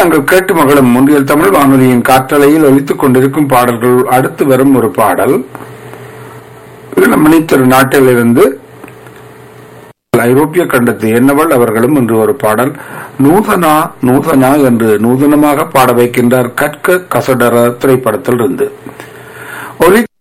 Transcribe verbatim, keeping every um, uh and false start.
நாங்கள் கேட்டு மகளும் முன்றியல் தமிழ் வானொலியின் காற்றலையில் ஒலித்துக் கொண்டிருக்கும் பாடல்கள் அடுத்து வரும் ஒரு பாடல் மணித்திரு நாட்டிலிருந்து ஐரோப்பிய கண்டத்து என்னவள் அவர்களும் இன்று ஒரு பாடல் நூதனா நூதனா என்று நூதனமாக பாட வைக்கின்றார் கற்க கசடர திரைப்படத்தில் இருந்து ஒலி